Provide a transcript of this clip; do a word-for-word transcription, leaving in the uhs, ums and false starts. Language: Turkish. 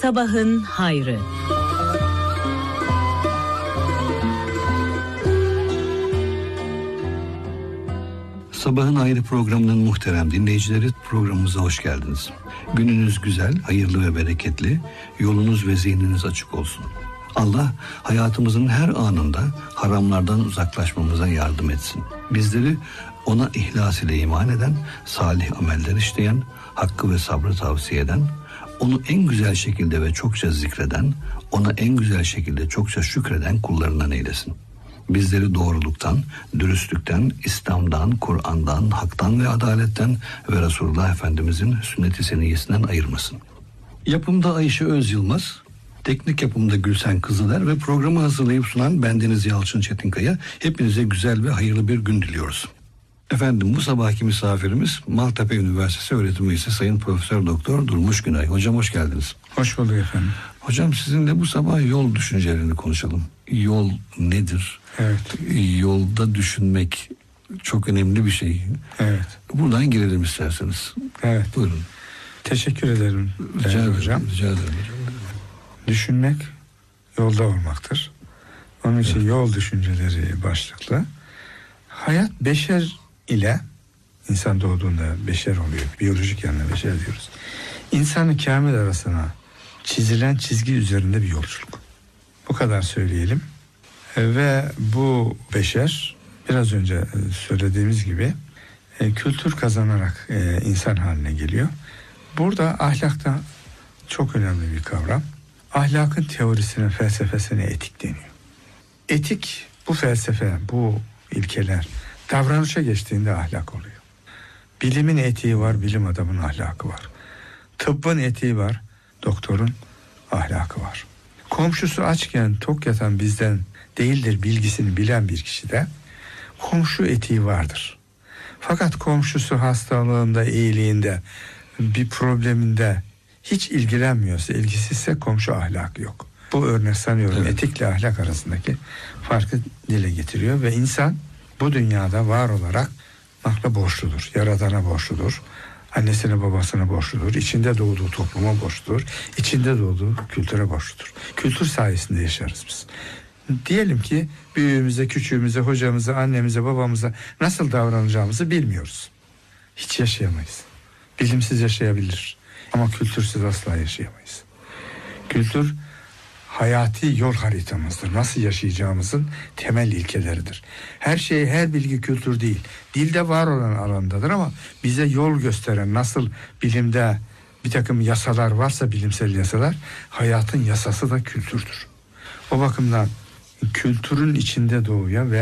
Sabahın hayrı. Sabahın Hayrı programının muhterem dinleyicileri, programımıza hoş geldiniz. Gününüz güzel, hayırlı ve bereketli, yolunuz ve zihniniz açık olsun. Allah hayatımızın her anında haramlardan uzaklaşmamıza yardım etsin. Bizleri ona ihlas ile iman eden, salih ameller işleyen, hakkı ve sabrı tavsiye eden, onu en güzel şekilde ve çokça zikreden, ona en güzel şekilde çokça şükreden kullarından eylesin. Bizleri doğruluktan, dürüstlükten, İslam'dan, Kur'an'dan, haktan ve adaletten ve Resulullah Efendimizin sünnet-i seniyyesinden ayırmasın. Yapımda Ayşe Öz Yılmaz, teknik yapımda Gülsen Kızıler ve programı hazırlayıp sunan bendeniz Yalçın Çetinkaya. Hepinize güzel ve hayırlı bir gün diliyoruz. Efendim, bu sabahki misafirimiz Maltepe Üniversitesi öğretim üyesi Sayın Profesör Doktor Durmuş Günay. Hocam hoş geldiniz. Hoş bulduk efendim. Hocam, sizinle bu sabah yol düşüncelerini konuşalım. Yol nedir? Evet. Yolda düşünmek çok önemli bir şey. Evet. Buradan girelim isterseniz. Evet. Buyurun. Teşekkür ederim. Rica ederim hocam. Rica ederim hocam. Düşünmek yolda olmaktır. Onun için evet. Yol düşünceleri başlıklı. Hayat beşer ile, insan doğduğunda beşer oluyor. Biyolojik yanına beşer diyoruz. İnsanın kamil arasına çizilen çizgi üzerinde bir yolculuk. Bu kadar söyleyelim. Ve bu beşer biraz önce söylediğimiz gibi kültür kazanarak insan haline geliyor. Burada ahlak da çok önemli bir kavram. Ahlakın teorisine, felsefesine etik deniyor. Etik, bu felsefe, bu ilkeler davranışa geçtiğinde ahlak oluyor. Bilimin etiği var, bilim adamının ahlakı var. Tıbbın etiği var, doktorun ahlakı var. Komşusu açken tok yatan bizden değildir bilgisini bilen bir kişide komşu etiği vardır. Fakat komşusu hastalığında, iyiliğinde, bir probleminde hiç ilgilenmiyorsa, ilgisizse komşu ahlakı yok. Bu örnek sanıyorum evet. Etikle ahlak arasındaki farkı dile getiriyor ve insan bu dünyada var olarak akla borçludur, Yaradan'a borçludur, annesine babasına borçludur, içinde doğduğu topluma borçludur, içinde doğduğu kültüre borçludur. Kültür sayesinde yaşarız biz. Diyelim ki büyüğümüze, küçüğümüze, hocamıza, annemize, babamıza nasıl davranacağımızı bilmiyoruz. Hiç yaşayamayız. Bilimsiz yaşayabilir ama kültürsüz asla yaşayamayız. Kültür hayati yol haritamızdır. Nasıl yaşayacağımızın temel ilkeleridir. Her şey, her bilgi kültür değil. Dilde var olan alandadır ama bize yol gösteren, nasıl bilimde bir takım yasalar varsa, bilimsel yasalar, hayatın yasası da kültürdür. O bakımdan kültürün içinde doğuyan ve